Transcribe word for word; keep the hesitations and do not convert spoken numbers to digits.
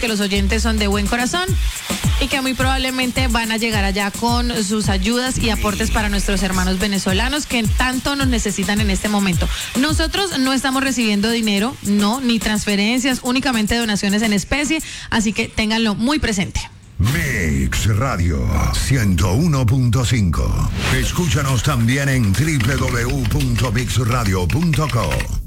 que los oyentes son de buen corazón y que muy probablemente van a llegar allá con sus ayudas y aportes para nuestros hermanos venezolanos que tanto nos necesitan en este momento. Nosotros no estamos recibiendo dinero, no, ni transferencias, únicamente donaciones en especie, así que ténganlo muy presente. Mix Radio ciento uno punto cinco. Escúchanos también en doble u doble u doble u punto mix radio punto co.